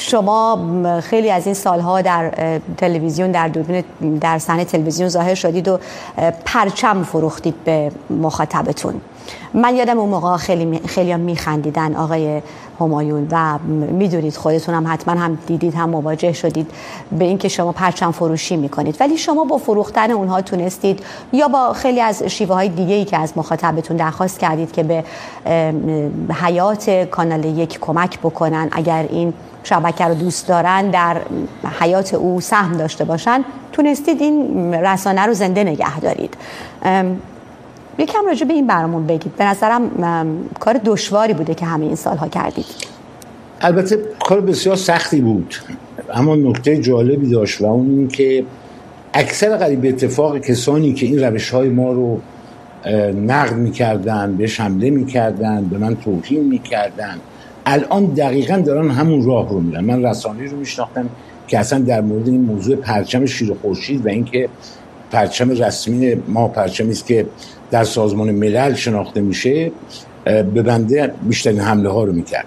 شما خیلی از این سالها در تلویزیون در صحنه تلویزیون ظاهر شدید و پرچم فروختید به مخاطبتون. من یادم اون موقع خیلی میخندیدن آقای همایون و میدونید خودتون هم حتما هم دیدید هم مواجه شدید به اینکه شما پرچم فروشی میکنید، ولی شما با فروختن اونها تونستید یا با خیلی از شیوه های دیگه ای که از مخاطبتون درخواست کردید که به حیات کانال 1 کمک بکنن، اگر این شبکه رو دوست دارن در حیات او سهم داشته باشن، تونستید این رسانه رو زنده نگه دارید. یکم راجع به این برامون بگید. به نظرم کار دشواری بوده که همه این سالها کردید. البته کار بسیار سختی بود، اما نکته جالبی داشت و اون این که اکثر قریب به اتفاق کسانی که این روش‌های ما رو نقد می‌کردن، بهش حمله می‌کردن، به من توهین می‌کردن، الان دقیقاً دارن همون راه رو میرن. من رسانه‌ای رو میشناختم که اصلا در مورد این موضوع پرچم شیر خورشید و اینکه پرچم رسمی ما پرچمی است که در سازمان ملل شناخته میشه به بنده بیشترین حمله ها رو میکرد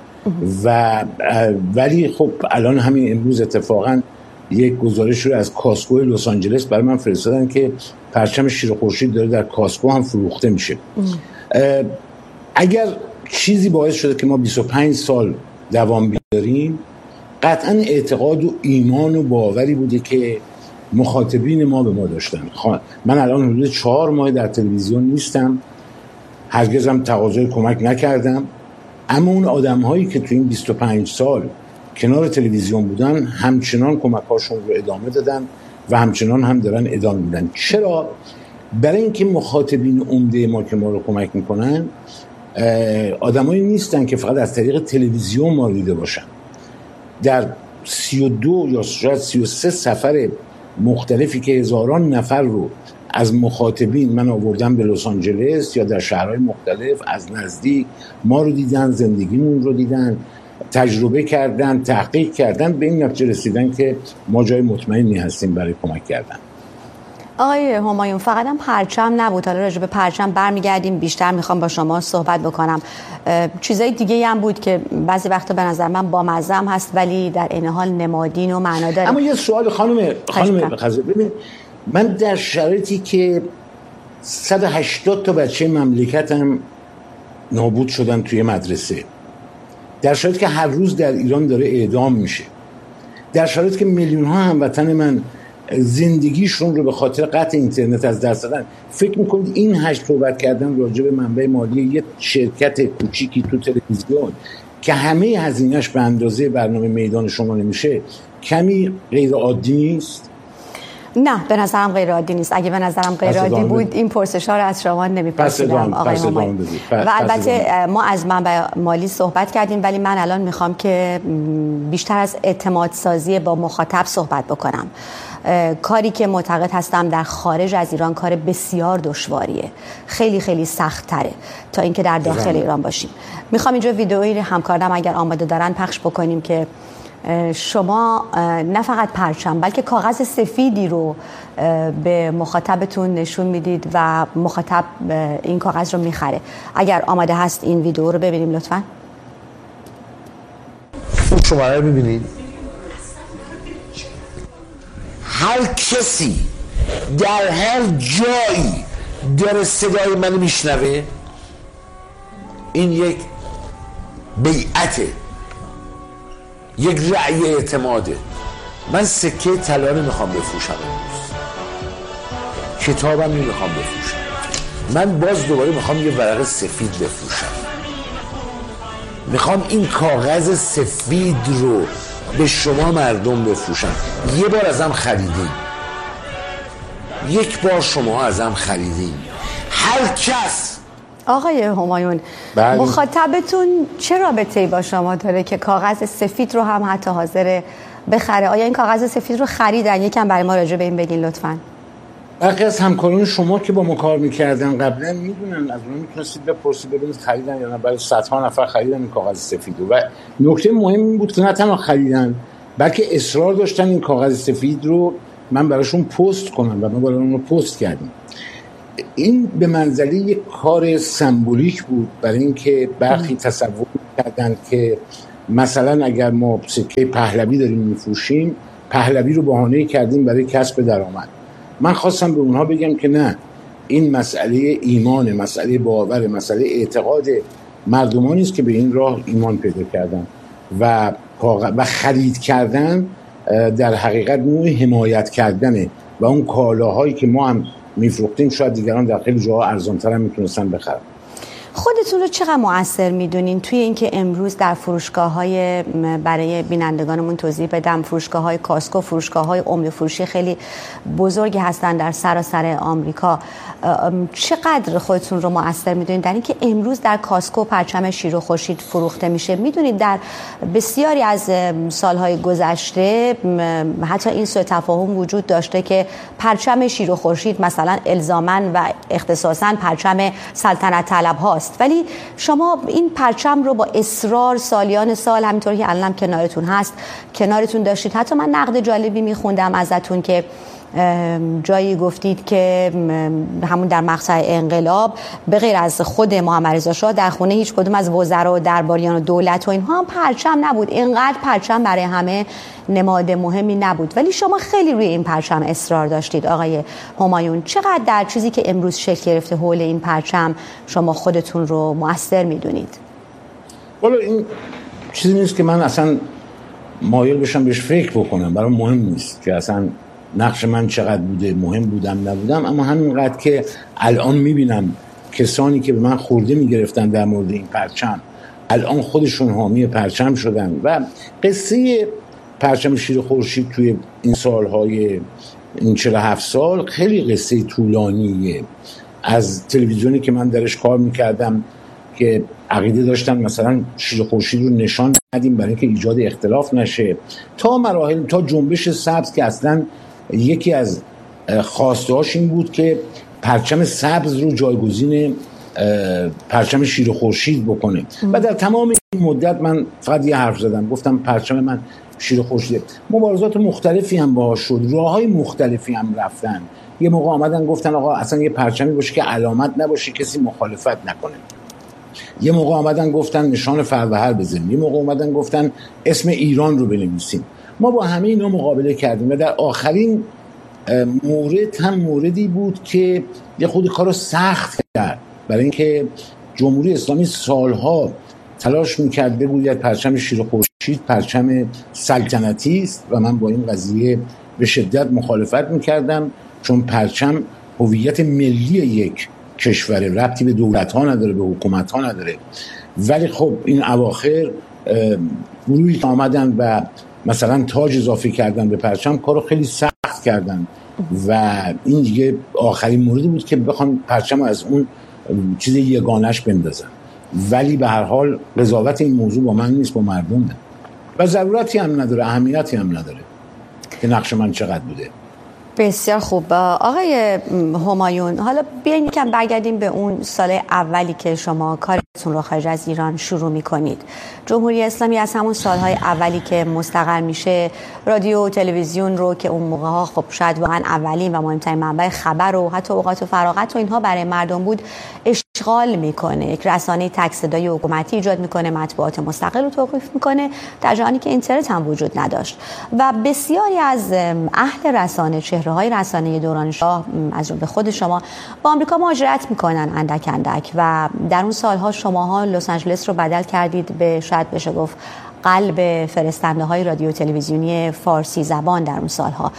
ولی خب الان همین امروز اتفاقا یک گزارش رو از کاسکو لس آنجلس برای من فرستادن که پرچم شیر خورشید داره در کاسکو هم فروخته میشه. اگر چیزی باعث شده که ما 25 سال دوام بیاریم، قطعا اعتقاد و ایمان و باوری بوده که مخاطبین ما به ما داشتن. من الان حدود 4 ماه در تلویزیون نیستم، هرگز هم تقاضای کمک نکردم، اما اون آدم هایی که تو این 25 سال کنار تلویزیون بودن همچنان کمکاشون رو ادامه دادن و همچنان هم دارن ادامه میدن. چرا؟ برای اینکه مخاطبین عمده ما که ما رو کمک میکنن آدمایی نیستن که فقط از طریق تلویزیون ما رو دیده باشن. در 32 یا شاید 33 سفر مختلفی که هزاران نفر رو از مخاطبین من آوردم به لس آنجلس یا در شهرهای مختلف، از نزدیک ما رو دیدن، زندگیمون رو دیدن، تجربه کردن، تحقیق کردن، به این نتیجه رسیدن که ما جای مطمئنی هستیم برای کمک کردن. آقای همایون، فقط هم پرچم نبود، حالا راجع به پرچم برمیگردیم، بیشتر میخوام با شما صحبت بکنم. چیزای دیگه هم بود که بعضی وقتا به نظر من بامزه هم هست ولی در این حال نمادین و معنا داره. اما یه سوال خانم خزر، ببین من در شرایطی که 180 تا بچه مملکتم نابود شدن توی مدرسه، در شرایطی که هر روز در ایران داره اعدام میشه، در شرایطی که میلیون ها هموطن من زندگیشون رو به خاطر قطع اینترنت از دست دادن، فکر میکنید این صحبت کردن راجع به منبع مالی یک شرکت کوچیکی تو تلویزیون که همه هزینه‌اش به اندازه برنامه میدان شما نمیشه کمی غیر عادی نیست؟ نه، به نظرم غیر عادی نیست. اگه به نظرم غیر عادی بود این پرسش‌ها رو از شما نمی‌پرسیدم آقای همایون. و البته ما از منبع مالی صحبت کردیم، ولی من الان میخوام که بیشتر از اعتماد سازی با مخاطب صحبت بکنم. کاری که معتقد هستم در خارج از ایران کار بسیار دشواریه، خیلی خیلی سخت تره تا اینکه در داخل ایران باشیم. میخوام اینجا ویدئویی همکارم اگر آماده دارن پخش بکنیم که شما نه فقط پرچم بلکه کاغذ سفیدی رو به مخاطبتون نشون میدید و مخاطب این کاغذ رو میخره. اگر آماده هست این ویدئو رو ببینیم لطفاً. اون شماره رو ببینید. هر کسی در هر جایی داره صدای منو میشنوه، این یک بیعته، یک رأی اعتماده. من سکه طلا نمیخوام بفروشم امروز، کتابم نمیخوام بفروشم، من باز دوباره میخوام یه ورق سفید بفروشم. میخوام این کاغذ سفید رو به شما مردم بفروشم. یه بار ازم خریدین، یک بار شما ازم خریدین، هر کس. آقای همایون، مخاطبتون چه رابطه‌ای با شما داره که کاغذ سفید رو هم حتی حاضر بخره؟ آیا این کاغذ سفید رو خریدن؟ یکم برای ما راجع به این بگین لطفاً. برخی از همکاران شما که با ما کار میکردن قبلا میدونن، از اون میتونستید بپرسید ببینید خریدن یا نه. برای صدها نفر خریدن این کاغذ سفید رو. و نکته مهم این بود که نه تنها خریدن بلکه اصرار داشتن این کاغذ سفید رو من براشون پست کنم و ما برای اون رو پست کردیم. این به منزله یک کار سمبولیک بود برای اینکه برخی تصور کردن که مثلا اگر ما سکه پهلوی داریم میفروشیم، پهلوی رو بهانه کردیم برای کسب درآمد. من خواستم به اونها بگم که نه، این مسئله ایمان، مسئله باور، مسئله اعتقاد مردمانی است که به این راه ایمان پیدا کردن و خرید کردن در حقیقت نوع حمایت کردنه و اون کالاهایی که ما هم میفروختیم شاید دیگران در خیلی جاها ارزان‌تر هم میتونستن بخرن. خودتون رو چقدر مؤثر میدونین توی اینکه امروز در فروشگاه‌های، برای بینندگانمون توضیح بدم، فروشگاه‌های کاسکو، فروشگاه‌های عمله فروشی خیلی بزرگی هستن در سراسر آمریکا، چقدر خودتون رو مؤثر میدونید در اینکه امروز در کاسکو پرچم شیر و خورشید فروخته میشه؟ میدونید در بسیاری از سالهای گذشته حتی این سوء تفاهم وجود داشته که پرچم شیر و خورشید مثلا الزاماً و اختصاصاً پرچم سلطنت طلب هاست، ولی شما این پرچم رو با اصرار سالیان سال، همینطور که الانم کنارتون هست، کنارتون داشتید. حتی من نقد جالبی میخوندم ازتون که جایی گفتید که همون در مقطع انقلاب به غیر از خود محمد رضا شاه در خونه هیچ کدوم از وزرا و درباریان و دولت و اینها هم پرچم نبود. اینقدر پرچم برای همه نماد مهمی نبود، ولی شما خیلی روی این پرچم اصرار داشتید آقای همایون. چقدر در چیزی که امروز شکل گرفته حول این پرچم شما خودتون رو مؤثر میدونید؟ والا این چیزی نیست که من اصلا مایل بشم بهش فکر بکنم، برام مهم نیست که اصلا نقش من چقدر بوده، مهم بودم نبودم، اما همینقدر که الان میبینم کسانی که به من خورده میگرفتن در مورد این پرچم الان خودشون حامی پرچم شدن و قصه پرچم شیر خورشید توی این سالهای این 47 سال خیلی قصه طولانیه. از تلویزیونی که من درش کار میکردم که عقیده داشتن مثلا شیر خورشید رو نشان ندیم برای اینکه ایجاد اختلاف نشه، تا مراحل، تا جنبش سبز که اصلا یکی از خواستهاش این بود که پرچم سبز رو جایگزین پرچم شیر خورشید بکنه و در تمام این مدت من فقط یه حرف زدم، گفتم پرچم من شیر خورشیده. مبارزات مختلفی هم باهاش شد، راههای مختلفی هم رفتن. یه موقع آمدن گفتن آقا اصلا یه پرچمی باشه که علامت نباشه کسی مخالفت نکنه. یه موقع آمدن گفتن نشان فروهر بزنیم، یه موقع آمدن گفتن اسم ایران رو بنویسیم. ما با همه اینا مقابله کردیم و در آخرین مورد هم موردی بود که یه خود کارو سخت کرد، برای اینکه جمهوری اسلامی سالها تلاش میکرد بگوید پرچم شیر خورشید پرچم سلطنتی است و من با این قضیه به شدت مخالفت میکردم، چون پرچم هویت ملی یک کشور، ربطی به دولت ها نداره، به حکومت ها نداره. ولی خب این اواخر گروهی آمدن و مثلا تاج اضافه کردن به پرچم، کارو خیلی سخت کردن و این دیگه آخرین موردی بود که بخوام پرچم از اون چیز یگانش بندازن. ولی به هر حال قضاوت این موضوع با من نیست، با مردم و ضرورتی هم نداره، اهمیتی هم نداره که نقش من چقدر بوده. بسیار خوب آقای همایون، حالا بیاین یکم برگردیم به اون سال اولی که شما کارتون رو خارج از ایران شروع میکنید. جمهوری اسلامی از همون سالهای اولی که مستقر میشه رادیو و تلویزیون رو که اون موقع ها خب شاید واقعا اولین و مهمترین منبع خبر و حتی اوقات و فراغت و اینها برای مردم بود، اشغال میکنه. یک رسانه تک صدای حکومتی ایجاد میکنه، مطبوعات مستقل رو توقیف میکنه در جهانی که اینترنت هم وجود نداشت و بسیاری از اهل رسانه، چهره‌های رسانه دوران شاه از جمله خود شما با آمریکا مهاجرت میکنن اندک اندک و در اون سالها شماها لس آنجلس رو بدل کردید به، شاید بشه گفت، قلب فرستنده های رادیو تلویزیونی فارسی زبان در اون سالها.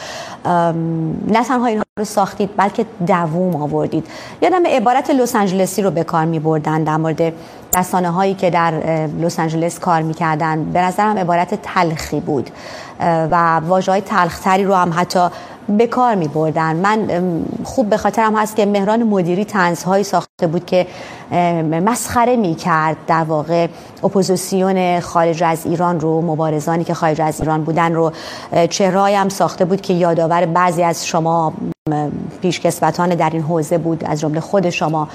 نه تنها اینها رو ساختید بلکه دووم آوردید. یادم عبارت لس آنجلسی رو به کار می بردن در مورد رسانه هایی که در لس آنجلس کار میکردن. به نظرم عبارت تلخی بود و واژه های تلختری رو هم حتی به کار می بردن. من خوب به خاطرم هست که مهران مدیری طنزهایی ساخته بود که مسخره می کرد در واقع اپوزیسیون خارج از ایران رو، مبارزانی که خارج از ایران بودن رو. چهره‌ای هم ساخته بود که یادآور بعضی از شما پیشکسوتان در این حوزه بود، از جمله خود شما.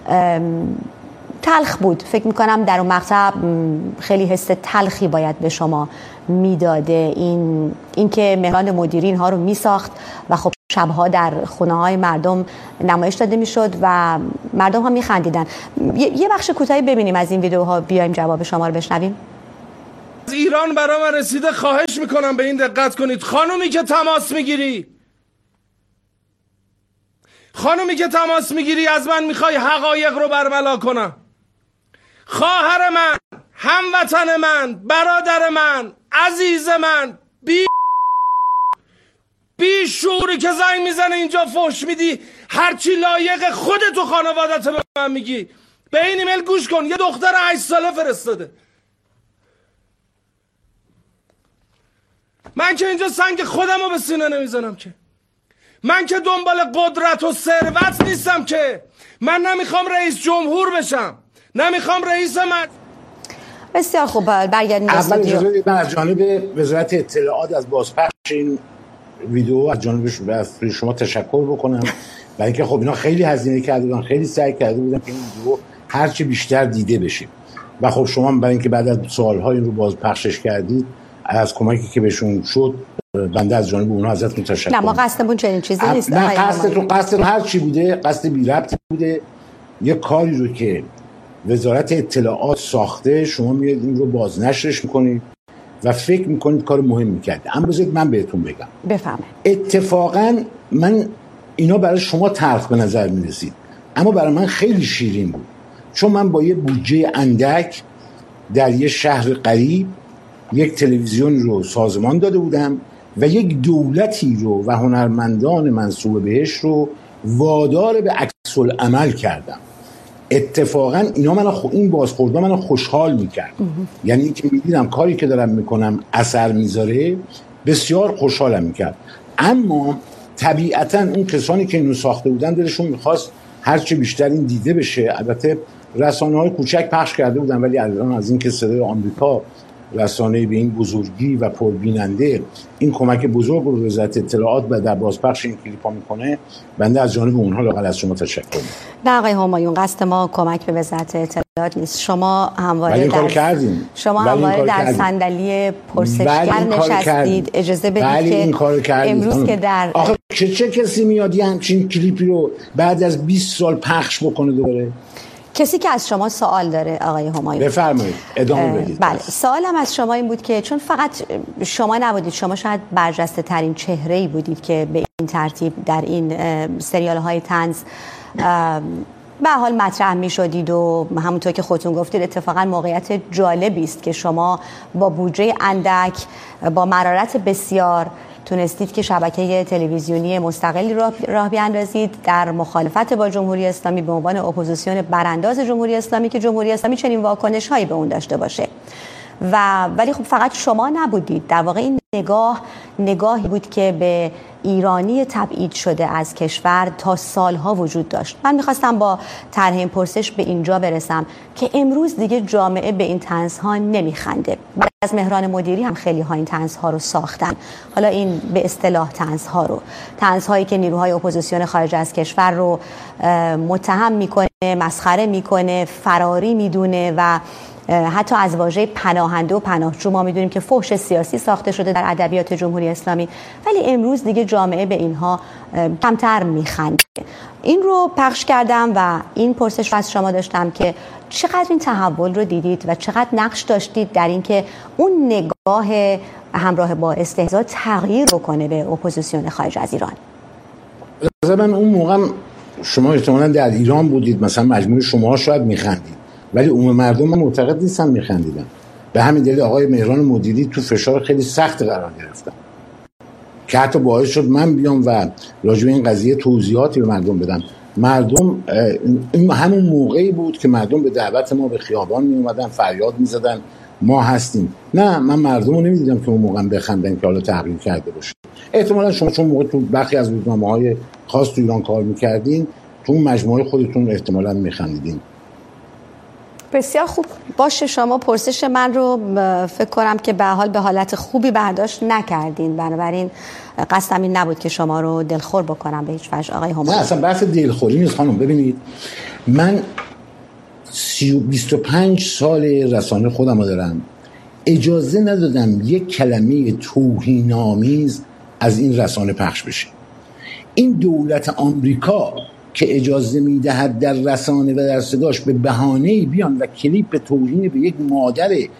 تلخ بود. فکر میکنم در اون مقطع خیلی حس تلخی باید به شما میداده این که مهران مدیری اینها رو میساخت و خب شبها در خونه های مردم نمایش داده میشد و مردم ها میخندیدن. یه بخش کوتاهی ببینیم از این ویدیوها، بیایم جواب شما رو بشنویم. ایران برای من رسیده. خواهش میکنم به این دقت کنید. خانومی که تماس میگیری از من میخوای حقایق رو برملا کنم. خواهر من، هموطن من، برادر من، عزیز من، بی شعوری که زنگ میزنه اینجا فحش میدی، هرچی لایق خودت و خانوادت به من میگی. به این ایمیل گوش کن. یه دختر 8 ساله فرستاده. من که اینجا سنگ خودم رو به سینه نمیزنم که. من که دنبال قدرت و ثروت نیستم که. من نمیخوام رئیس جمهور بشم، نمیخوام رئیس بسیار خوب. برگردیم به استودیو. من از جانب وزارت اطلاعات از بازپخش این ویدیو از جانب شما تشکر بکنم، برای اینکه خب اینا خیلی هزینه کرده بودن، خیلی سعی کرده بودن که این ویدیو هرچی بیشتر دیده بشه و خب شما برای اینکه بعد از سال‌ها این رو بازپخشش کردید، از کمکی که بهشون شد، بنده از جانب اونها ازتون تشکر. نه ما قصدمون چنین چیزی نیست. نه قصدتون هر چی بوده، قصد بی ربط بوده. یه کاری رو که وزارت اطلاعات ساخته شما میاد این رو بازنشرش میکنید و فکر میکنید کار مهم میکرده. اما بذارید من بهتون بگم. بفهمه. اتفاقا من اینا برای شما تلخ به نظر میرسید، اما برای من خیلی شیرین بود، چون من با یه بودجه اندک در یه شهر غریب یک تلویزیون رو سازمان داده بودم و یک دولتی رو و هنرمندان منصوب بهش رو وادار به عکس العمل کردم. اتفاقا اینا این بازخوردها منو خوشحال میکرد. یعنی که میدیدم کاری که دارم میکنم اثر میذاره، بسیار خوشحالم میکرد. اما طبیعتا اون کسانی که اینو ساخته بودن دلشون میخواست هرچی بیشتر این دیده بشه. البته رسانه‌های کوچک پخش کرده بودن، ولی الان از این که صدای آمریکا رسانه‌ای به این بزرگی و پربیننده این کمک بزرگ رو وزارت اطلاعات و در بازپخش این کلیپ‌ها میکنه، بنده از جانب اونها لااقل از شما تشکر می‌کنم. نه آقای همایون، قصد ما کمک به وزارت اطلاعات نیست. شما همواره در صندلی پرسشگر نشستید. اجازه بدید که امروز که در آخه چه کسی میاد یه همچین کلیپی رو بعد از 20 سال پخش بکنه دوباره؟ کسی که از شما سوال داره آقای همایون. بفرمایید ادامه بدید. بله، سوالم از شما این بود که چون فقط شما نبودید، شما شاید برجسته ترین چهره‌ای بودید که به این ترتیب در این سریال های طنز به حال مطرح می شدید و همونطور که خودتون گفتید اتفاقا موقعیت جالبی است که شما با بودجه اندک، با مرارت بسیار تونستید که شبکه تلویزیونی مستقلی راه بیاندازید در مخالفت با جمهوری اسلامی به عنوان اپوزیسیون برانداز جمهوری اسلامی که جمهوری اسلامی چنین واکنش هایی به اون داشته باشه. ولی خب فقط شما نبودید، در واقع این نگاهی بود که به ایرانی تبعید شده از کشور تا سالها وجود داشت. من میخواستم با طرح این پرسش به اینجا برسم که امروز دیگه جامعه به این طنزها نمیخنده. بعد از مهران مدیری هم خیلی ها این طنزها رو ساختن. حالا این به اصطلاح طنزهایی که نیروهای اپوزیسیون خارج از کشور رو متهم میکنه، مسخره میکنه، فراری میدونه و حتی از واژه پناهنده و پناهجو ما میدونیم که فحش سیاسی ساخته شده در ادبیات جمهوری اسلامی، ولی امروز دیگه جامعه به اینها کمتر میخنده. این رو پخش کردم و این پرسش رو از شما داشتم که چقدر این تحول رو دیدید و چقدر نقش داشتید در این که اون نگاه همراه با استهزا تغییر بکنه به اپوزیسیون خارج از ایران. من اون موقع شما احتمالاً در ایران بودید، مثلا مجموعه شما شاید میخندید، ولی عموم مردم من معتقد نیستن میخندیدن. به همین دلیل آقای مهران مدیری تو فشار خیلی سخت قرار گرفتن که حتی باعث شد من بیام و راجع به این قضیه توضیحاتی به مردم بدم. مردم این همون موقعی بود که مردم به دعوت ما به خیابان می اومدن، فریاد می زدن ما هستیم. نه، من مردم رو نمیدیدم که اون موقع بخندن که حالا تغییر کرده باشه. احتمالا شما چون موقع تو برخی از روزنامه‌های خاص تو ایران کار می‌کردین، تو اون مجموعه خودتون احتمالا میخندیدین. بسیار خوب، باشه. شما پرسش من رو فکر کنم که به حالت خوبی برداشت نکردین، بنابراین قصدم این نبود که شما رو دلخور بکنم به هیچ وجه آقای همایون. نه اصلا بحث دلخوری نیست خانم. ببینید من 25 سال رسانه خودم رو دارم، اجازه ندادم یک کلمه توهین‌آمیز از این رسانه پخش بشه. این دولت آمریکا که اجازه میدهد در رسانه و در صداش به بهانه‌ای بیان و کلیپ توهین به یک مادر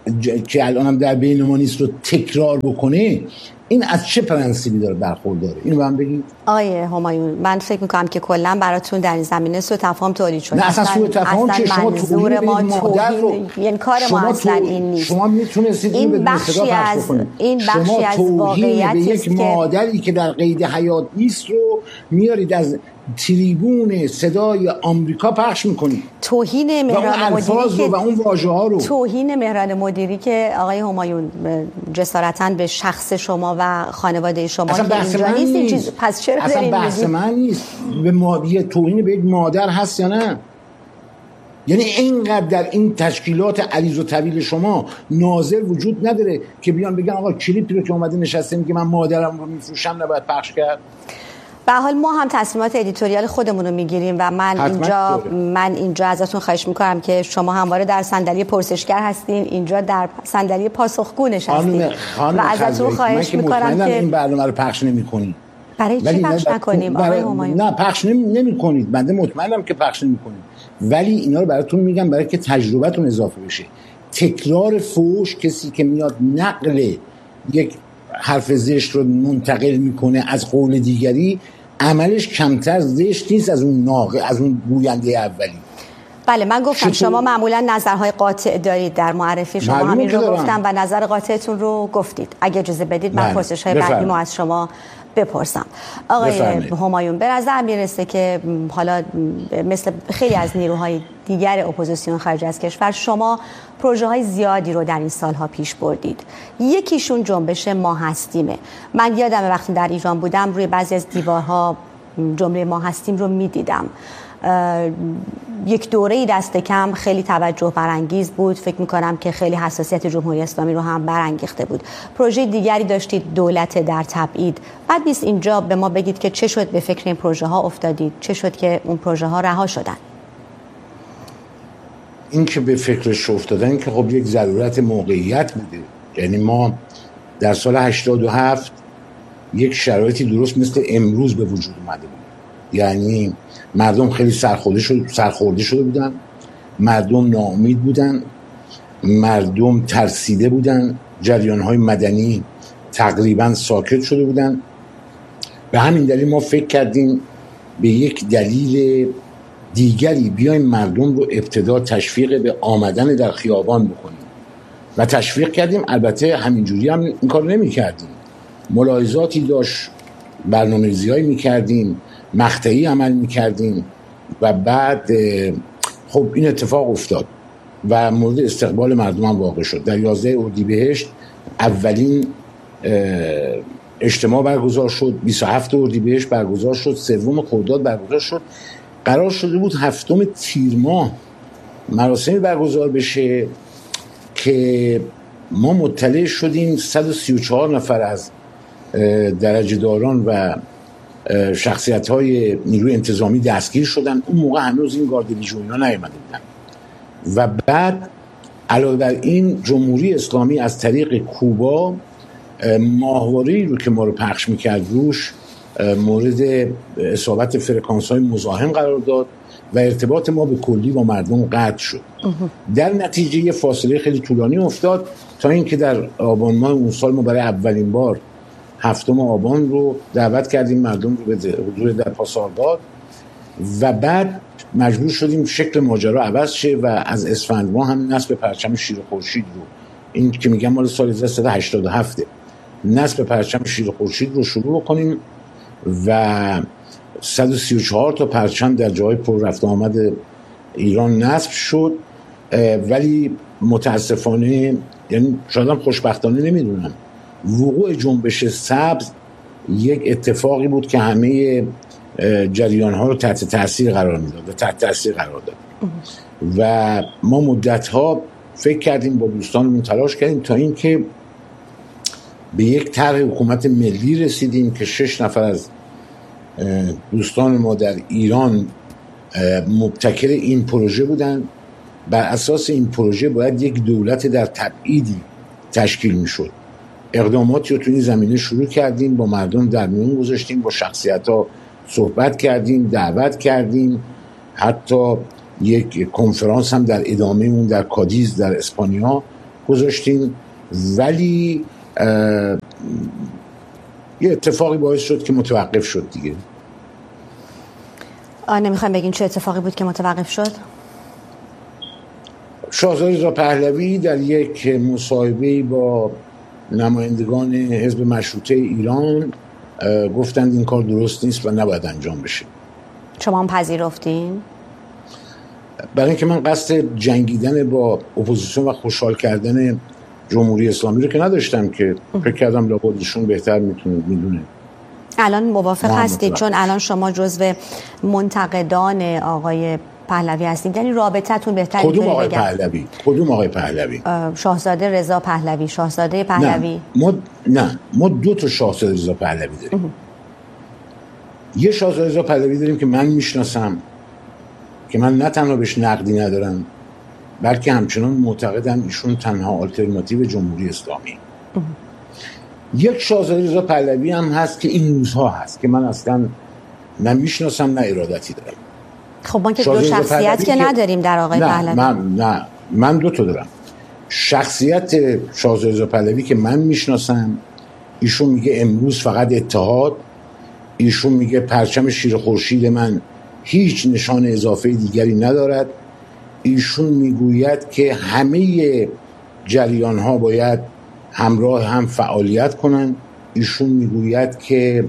که الان هم در بین ما نیست رو تکرار بکنه، این از چه پرنسیبی داره برخورداره؟ اینو به من بگید. آقای همایون، من فکر میکنم که کلا براتون در این زمینه سوء تفاهم تولید شده. نه اصلا سوء تفاهم چه؟ شما توهین به مادر رو، یعنی کار ما اصلا این نیست. شما میتونستید این بخشی از واقعیت به یک مادری که در قید حیات نیست رو میارید از تریبون صدای آمریکا پخش میکنید. توهین مهران مدیری و اون واژه‌ها رو، توهین مهران مدیری که آقای همایون جسارتاً به شخص شما و خانواده شما که اینجا نیست، پس چرا اصلا بحث من نیست. به توهین به یک مادر هست یا نه؟ یعنی اینقدر در این تشکیلات عریض و طویل شما ناظر وجود نداره که بیان بگن آقا کلیپی رو که اومده نشسته میگه من مادرم رو میفروشم نباید پخش کرد؟ به حال ما هم تصمیمات ادیتوریال خودمون رو میگیریم و من اینجا ازتون خواهش میکنم که شما همواره در صندلی پرسشگر هستین، اینجا در صندلی پاسخگو نشستین و ازتون خواهش میکنم که این برنامه رو پخش نمی‌کنید. برای چی پخش نکنیم آقای همایون؟ نه پخش نمی‌کنید، بنده مطمئنم که پخش نمی‌کنید، ولی اینا رو براتون میگم برای که تجربتون اضافه بشه. تکرار فوش، کسی که میاد نقل یک حرف زشت رو منتقل میکنه از قول دیگری، عملش کمتر زشت نیست از اون گوینده اولی. بله من گفتم شما معمولا نظرهای قاطع دارید در معرفی، شما همین رو گفتم و نظر قاطعتون رو گفتید. اگه اجازه بدید من پرسش‌های بعدی ما از شما بپرسم. آقای همایون، به نظر میرسه که حالا مثل خیلی از نیروهای دیگر اپوزیسیون خارج از کشور شما پروژه های زیادی رو در این سالها پیش بردید. یکیشون جنبش ما هستیمه. من یادم وقتی در ایران بودم روی بعضی از دیوارها جمله ما هستیم رو میدیدم. یک دوره‌ای دست کم خیلی توجه برانگیز بود، فکر می‌کنم که خیلی حساسیت جمهوری اسلامی رو هم برانگیخته بود. پروژه دیگری داشتید، دولت در تبعید. بعد نیست اینجا به ما بگید که چه شد به فکر این پروژه ها افتادید، چه شد که اون پروژه ها رها شدن؟ این که به فکرش افتادن که خب یک ضرورت موقعیت بوده. یعنی ما در سال 87 یک شرایطی درست مثل امروز به وجود اومده بود. یعنی مردم خیلی سرخورده شده بودن، مردم ناامید بودن، مردم ترسیده بودن، جریان‌های مدنی تقریبا ساکت شده بودن. به همین دلیل ما فکر کردیم به یک دلیل دیگری بیایم مردم رو ابتدا تشویق به آمدن در خیابان بکنیم و تشویق کردیم. البته همینجوری هم این کار نمی کردیم، ملاحظاتی داشت، برنامه‌ریزی‌هایی می کردیم، مقطعی عمل می کردیم و بعد خب این اتفاق افتاد و مورد استقبال مردم هم واقع شد. در 11 اردیبهشت اولین اجتماع برگزار شد، 27 اردیبهشت برگزار شد، 3 خرداد برگزار شد. قرار شده بود 7 تیر ماه مراسمی برگزار بشه که ما مطلع شدیم 134 نفر از درجه‌داران و شخصیت‌های نیروی انتظامی دستگیر شدن. اون موقع هنوز این گارد لیژیون‌ها نیامده بودن و بعد علاوه بر این جمهوری اسلامی از طریق کوبا ماهواره‌ای رو که ما رو پخش می‌کرد روش مورد اصابت فرکانس‌های مزاحم قرار داد و ارتباط ما به کلی با مردم قطع شد. در نتیجه یه فاصله خیلی طولانی افتاد تا اینکه در آبان ماه اون سال ما برای اولین بار 7 آبان رو دعوت کردیم مردم رو به حضور در پاسارگاد و بعد مجبور شدیم شکل ماجرا عوض شه و از اسفند ماه هم نصب پرچم شیر خورشید رو، این که میگم مال سال 1387 نصب پرچم شیر خورشید رو شروع کنیم و 134 تا پرچم در جای پر رفت آمد ایران نصب شد. ولی متاسفانه، یعنی شاید هم خوشبختانه نمیدونم، وقوع جنبش سبز یک اتفاقی بود که همه جریان‌ها رو تحت تاثیر قرار میداد و تحت تاثیر قرار داد و ما مدت‌ها فکر کردیم، با دوستانمون تلاش کردیم تا اینکه به یک طرح حکومت ملی رسیدیم که 6 نفر از دوستان ما در ایران مبتکر این پروژه بودن. بر اساس این پروژه باید یک دولت در تبعیدی تشکیل میشد. اقداماتی رو تو این زمینه شروع کردیم، با مردم در میون گذاشتیم، با شخصیت‌ها صحبت کردیم، دعوت کردیم، حتی یک کنفرانس هم در ادامه اون در کادیز در اسپانیا گذاشتیم، ولی یه اتفاقی باعث شد که متوقف شد دیگه. نمیخوایم بگین چه اتفاقی بود که متوقف شد؟ شاهزاده رضا پهلوی در یک مصاحبه با نمایندگان حزب مشروطه ایران گفتند این کار درست نیست و نباید انجام بشه. شما هم پذیرفتین؟ برای اینکه من قصد جنگیدن با اپوزیسیون و خوشحال کردن جمهوری اسلامی رو که نداشتم، که فکر کردم لابدشون بهتر میدونه. الان موافق هستید؟ چون الان شما جزو منتقدان آقای پهلوی هستید، یعنی رابطتون بهتر. کدوم آقای پهلوی؟ کدوم آقای پهلوی؟ شاهزاده رضا پهلوی، شاهزاده پهلوی. ما دو تا شاهزاده رضا پهلوی داریم. یه شاهزاده رضا پهلوی داریم که من میشناسم، که من نه تنها بهش نقدی ندارم بلکه همچنان معتقدم ایشون تنها آلترناتیو جمهوری اسلامی. یک شاهزاده رضا پهلوی هم هست که این روزها هست که من اصلا نه میشناسم نه ارادتی دارم. خب ما که دو شخصیت که نداریم در آقای پهلوی. من دو تا دارم. شخصیت شاهزاده رضا پهلوی که من میشناسم، ایشون میگه امروز فقط اتحاد، ایشون میگه پرچم شیر خورشید من هیچ نشان اضافه دیگری ندارد، ایشون میگوید که همه جریان ها باید همراه هم فعالیت کنند، ایشون میگوید که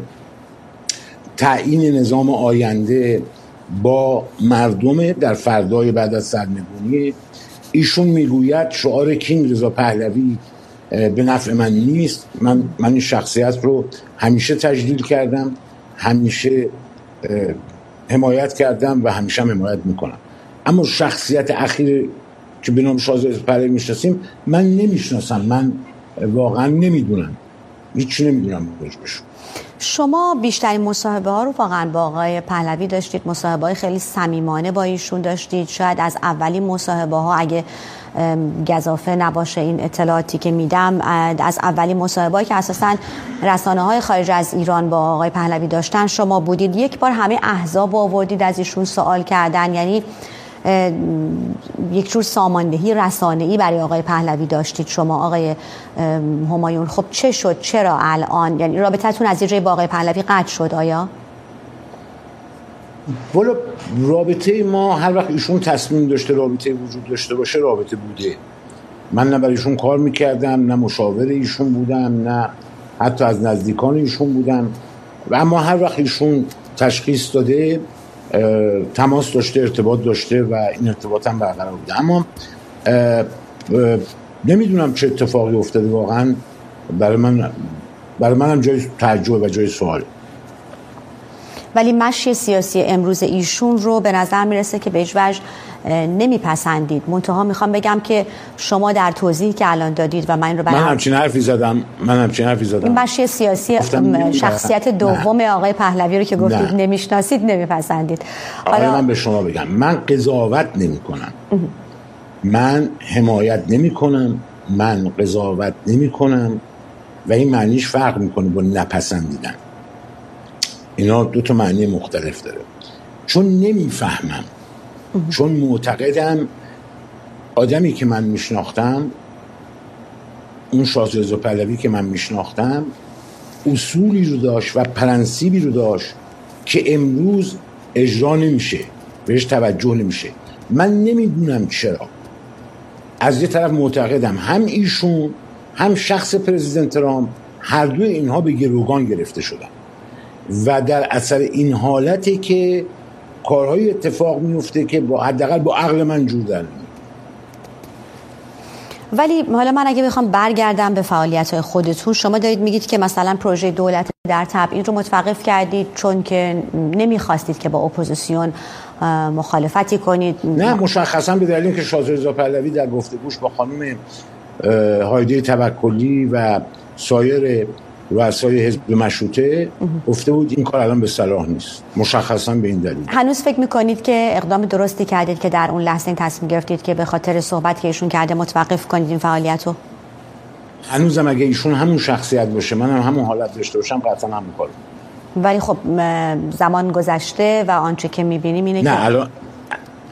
تعیین نظام آینده با مردم در فردای بعد از سرنگونی، ایشون میگوید شعار کینگ رضا پهلوی به نفع من نیست. من این شخصیت رو همیشه تجلیل کردم، همیشه حمایت کردم و همیشه هم حمایت میکنم. اما شخصیت اخیر که به نام شاهزاده پهلوی میشناسیم من نمیشناسم، من واقعا نمیدونم، هیچی نمیدونم راجبشون. شما بیشترین مصاحبه ها رو واقعا با آقای پهلوی داشتید، مصاحبه های خیلی صمیمانه با ایشون داشتید. شاید از اولین مصاحبه ها، اگه گزافه نباشه این اطلاعاتی که میدم، از اولین مصاحبه‌ای که اساساً رسانه‌های خارج از ایران با آقای پهلوی داشتن شما بودید. یک بار همه احزاب آوردید از ایشون سوال کردن، یعنی یک جور ساماندهی رسانه‌ای برای آقای پهلوی داشتید شما آقای همایون. خب چه شد؟ چرا الان یعنی رابطتون از یه جای با آقای پهلوی قطع شد؟ آیا؟ والا رابطه ما هر وقت ایشون تصمیم داشته رابطه وجود داشته باشه رابطه بوده. من نه برای ایشون کار میکردم، نه مشاور ایشون بودم، نه حتی از نزدیکان ایشون بودم، و اما هر وقت ایشون تشخیص داده تماس داشته، ارتباط داشته و این ارتباط هم برقرار بوده. اما نمیدونم چه اتفاقی افتاده واقعا. برای من هم جای تعجب و جای سوال. ولی مشی سیاسی امروز ایشون رو به نظر میرسه که به هیچ وجه نمیپسندید. منتها میخوام بگم که شما در توضیحی که الان دادید و من رو من همچین حرفی زدم. این مشی سیاسی شخصیت دوم آقای پهلوی رو که گفتید نمیشناسید، نمیپسندید. حالا من به شما بگم، من قضاوت نمی کنم، من حمایت نمی کنم، من قضاوت نمی کنم و این معنیش فرق میکنه با نپسندیدن. اینا دو تا معنی مختلف داره. چون نمیفهمم، چون معتقدم آدمی که من میشناختم، اون شاهزاده رضا پهلوی که من میشناختم، اصولی رو داشت و پرنسیبی رو داشت که امروز اجرا نمیشه، بهش توجه نمیشه. من نمیدونم چرا. از یه طرف معتقدم هم ایشون هم شخص پرزیدنت ترامپ هر دوی اینها به گروگان گرفته شدن و در اثر این حالته که کارهای اتفاق میفته که حداقل با عقل من جور در نمیاد. ولی حالا من اگه بخوام برگردم به فعالیت‌های خودتون، شما دارید میگید که مثلا پروژه دولت در تبعید رو متوقف کردید چون که نمیخواستید که با اپوزیسیون مخالفتی کنید. نه، مشخصا به دلیل اینکه شاهزاده رضا پهلوی در گفتگوش با خانم هایده توکلی و سایر رؤسای حزب مشروطه گفته بود این کار الان به صلاح نیست، مشخصا به این دلیل. هنوز فکر میکنید که اقدام درستی کردید که در اون لحظه این تصمیم گرفتید که به خاطر صحبت که ایشون کرده متوقف کنید این فعالیت رو؟ هنوزم اگه ایشون همون شخصیت باشه، منم همون حالت داشته باشم، قطعا هم میکنم. ولی خب زمان گذشته و آنچه که میبینیم اینه نه که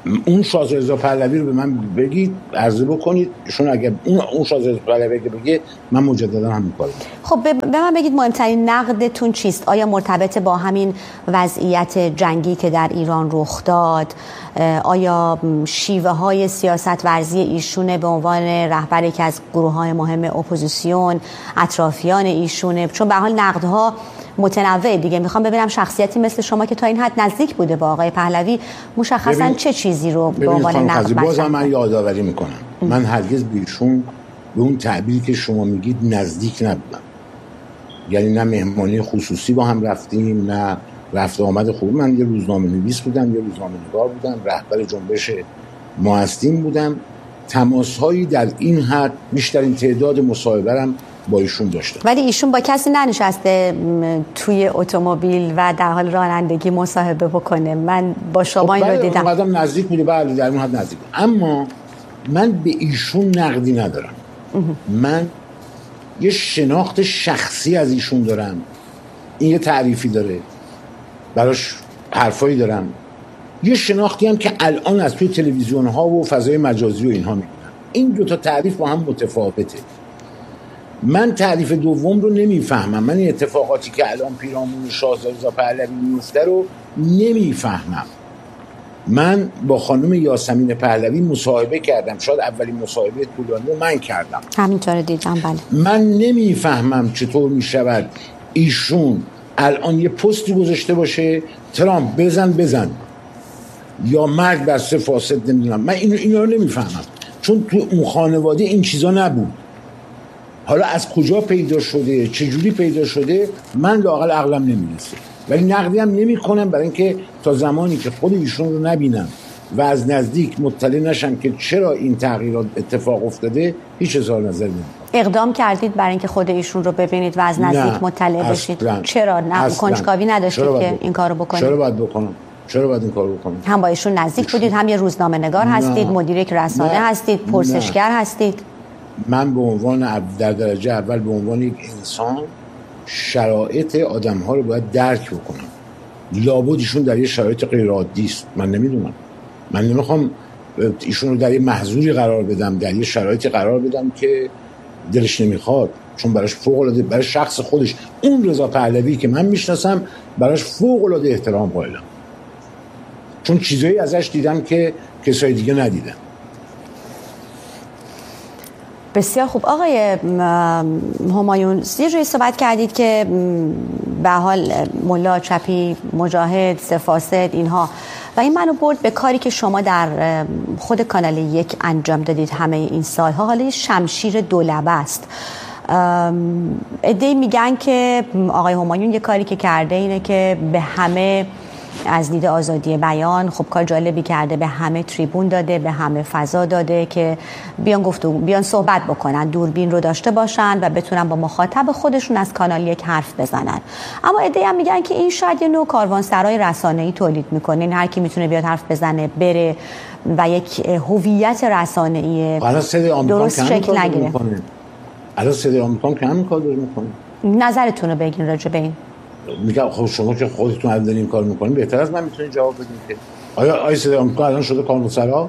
اون شاهزاده رضا پهلوی رو به من بگید، عرضه بکنید، چون اگر اون شاهزاده رضا پهلوی که بگه من مجددا هم می‌کنم. خب به من بگید مهمترین نقدتون چیست؟ آیا مرتبط با همین وضعیت جنگی که در ایران رخ داد؟ آیا شیوه های سیاست ورزی ایشونه به عنوان رهبر یکی از گروه های مهم اپوزیسیون، اطرافیان ایشونه؟ چون به حال نقدها متنوع دیگه. میخوام ببینم شخصیتی مثل شما که تا این حد نزدیک بوده با آقای پهلوی مشخصا چه چیزی رو به عنوان نقد بازم من یادآوری میکنم من هرگز بیشون به اون تعبیری که شما میگید نزدیک نبودم. یعنی نه مهمانی خصوصی با هم رفتیم، نه رفت آمد خوب. من یه روزنامه نویس بودم، یه روزنامه نگار بودم، رهبر جنبش ما هستیم بودم. تماس‌هایی در این حد بیشترین تعداد مصاحبه‌ام با ایشون داشتم. ولی ایشون با کسی ننشسته توی اتومبیل و در حال رانندگی مصاحبه بکنه. من با شما این رو دیدم. بعدم نزدیک بوده، بله در اون حد نزدیک. اما من به ایشون نقدی ندارم. من یه شناخت شخصی از ایشون دارم. این یه تعریفی داره، براش حرفایی دارم. یه شناختی هم که الان از توی تلویزیون ها و فضای مجازی و اینها میبینم. این دو تا تعریف با هم متفاوته. من تعریف دوم رو نمیفهمم. من این اتفاقاتی که الان پیرامون شاهزاده رضا پهلوی میفته رو نمیفهمم. من با خانم یاسمین پهلوی مصاحبه کردم، شاید اولین مصاحبه طولانی رو من کردم. همینطور دیدم. بله. من نمیفهمم چطور میشود ایشون الان یه پستی گذاشته باشه ترامپ بزن یا مرگ بر سه فاسد، نمیدونم. من اینا رو نمیفهمم، چون تو اون خانواده این چیزا نبود. حالا از کجا پیدا شده، چجوری پیدا شده، من لااقل عقلم نمیرسه. ولی نقدی هم نمی کنم، برای اینکه تا زمانی که خود ایشون رو نبینم و از نزدیک مطلع نشم که چرا این تغییرات اتفاق افتاده، هیچ اظهار نظر نمی‌کنم. اقدام کردید برای اینکه خود ایشون رو ببینید و از نزدیک مطلع بشید؟ چرا نه کنجکاوی نداشتید که این کارو بکنید؟ چرا باید بکنم؟ چرا باید این کارو بکنم؟ هم با ایشون نزدیک بودید، هم یه روزنامه نگار هستید، مدیر یک رسانه هستید، پرسشگر هستید. من به عنوان در درجه اول به عنوان یک انسان شرایط آدم‌ها رو باید درک بکنم. لابد ایشون در یه شرایط غیر عادی است. من نمیدونم. من نمیخوام ایشون رو در یه محظوری قرار بدم، در یه شرایطی قرار بدم که دلش نمیخواد، چون براش فوق‌العاده، برای شخص خودش، اون رضا پهلوی که من میشناسم، براش فوق‌العاده احترام قائلم، چون چیزایی ازش دیدم که کسای دیگه ندیدم. بسیار خوب. آقای همایون، یه جوری صحبت کردید که به حال ملا چپی، مجاهد، سفاسد، اینها، و این منو برد به کاری که شما در خود کانال 1 انجام دادید همه این سالها. حالا شمشیر دولبه است. عده‌ای میگن که آقای همایون یه کاری که کرده اینه که به همه از دید آزادی بیان، خب کار جالبی کرده، به همه تریبون داده، به همه فضا داده که بیان صحبت بکنن، دوربین رو داشته باشن و بتونن با مخاطب خودشون از کانال 1 حرف بزنن. اما عده‌ای هم میگن که این شاید یه نوع کاروانسرای رسانه‌ای تولید میکنه، این هر کی میتونه بیاد حرف بزنه بره و یک هویت رسانه‌ای درست شکل نگیره. الان صدای آمریکا که همین کار داره میکنه. نظرتون رو بگین راجع به این. میگم خب شما که خودتون الان این کار میکنین، بهتر از من میتونید جواب بدین که آیا صدای آمریکا الان شده کاروانسرا؟